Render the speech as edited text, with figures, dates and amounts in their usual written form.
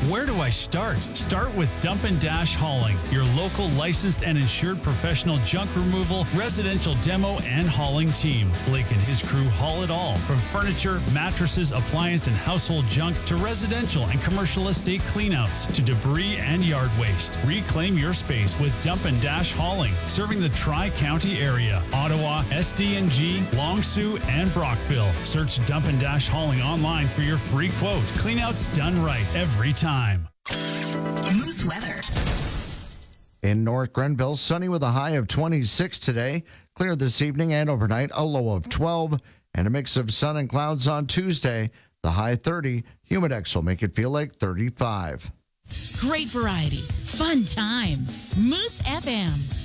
Where do I start? Start with Dump and Dash Hauling, your local licensed and insured professional junk removal, residential demo, and hauling team. Blake and his crew haul it all, from furniture, mattresses, appliance, and household junk to residential and commercial estate cleanouts to debris and yard waste. Reclaim your space with Dump and Dash Hauling, serving the Tri-County area, Ottawa, SD&G, Longsu, and Brockville. Search Dump and Dash Hauling online for your free quote. Cleanouts done right every time. Moose weather. In North Grenville, sunny with a high of 26 today. Clear this evening and overnight, a low of 12. And a mix of sun and clouds on Tuesday. The high 30. Humidex will make it feel like 35. Great variety, fun times. Moose FM.